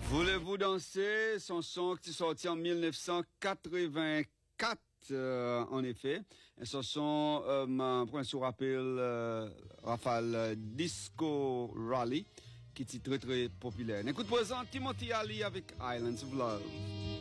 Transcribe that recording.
Voulez-vous danser? Son son qui est sorti en 1984, en effet. Et son son, pour un rappel, Rafale Disco Rally, qui est très très populaire. Écoute présent, Timothy Ali avec Islands of Love.